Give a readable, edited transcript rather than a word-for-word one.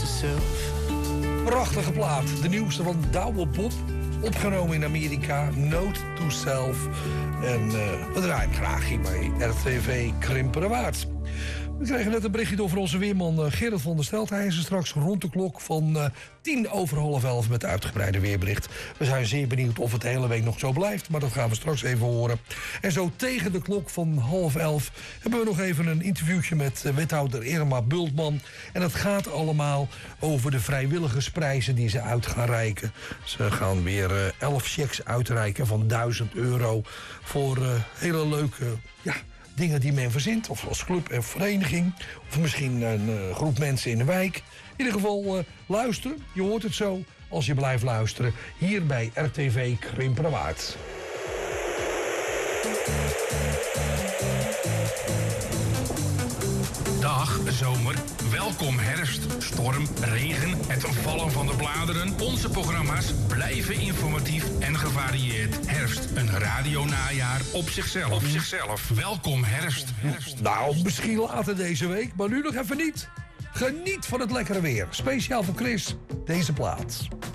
to self. Prachtige plaat, de nieuwste van Douwe Bob. Opgenomen in Amerika, Note to Self. En we draaien graag hier bij RTV Krimpenerwaard. We kregen net een berichtje door van onze weerman Gerard van der Stelt. Hij is er straks rond de klok van 11:10 met uitgebreide weerbericht. We zijn zeer benieuwd of het de hele week nog zo blijft, maar dat gaan we straks even horen. En zo tegen de klok van 10:30 hebben we nog even een interviewtje met wethouder Irma Bultman. En het gaat allemaal over de vrijwilligersprijzen die ze uit gaan reiken. Ze gaan weer 11 checks uitreiken van €1000 voor hele leuke dingen die men verzint, of als club en vereniging, of misschien een groep mensen in de wijk. In ieder geval luisteren, je hoort het zo, als je blijft luisteren, hier bij RTV Krimpenerwaard. Dag zomer, welkom herfst, storm, regen, het vallen van de bladeren. Onze programma's blijven informatief en gevarieerd. Herfst, een radionajaar op zichzelf. Welkom herfst. Nou, misschien later deze week, maar nu nog even niet. Geniet van het lekkere weer. Speciaal voor Chris, deze plaats.